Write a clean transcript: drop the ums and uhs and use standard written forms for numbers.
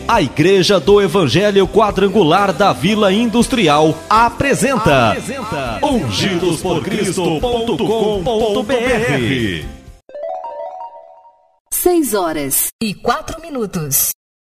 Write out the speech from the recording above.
A Igreja do Evangelho Quadrangular da Vila Industrial apresenta ungidosporcristo.com.br. 6 horas e 4 minutos.